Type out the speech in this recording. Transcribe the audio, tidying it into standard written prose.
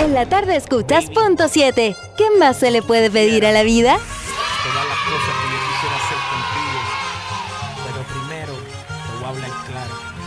En la tarde escuchas Punto 7. ¿Qué más se le puede pedir a la vida? Todas las cosas que yo quisiera hacer contigo, pero primero te voy a hablar claro.